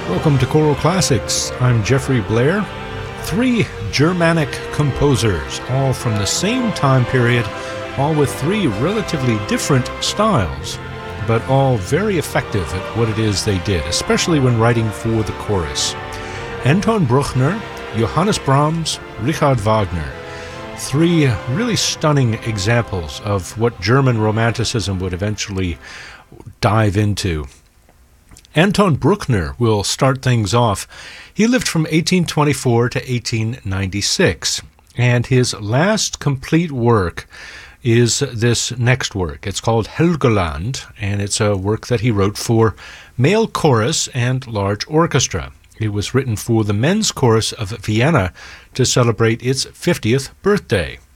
Welcome to Choral Classics. I'm Jeffrey Blair. Three Germanic composers, all from the same time period, all with three relatively different styles, but all very effective at what it is they did, especially when writing for the chorus. Anton Bruckner, Johannes Brahms, Richard Wagner. Three really stunning examples of what German Romanticism would eventually dive into. Anton Bruckner will start things off. He lived from 1824 to 1896, and his last complete work is this next work. It's called Helgoland, and it's a work that he wrote for male chorus and large orchestra. It was written for the men's chorus of Vienna to celebrate its 50th birthday.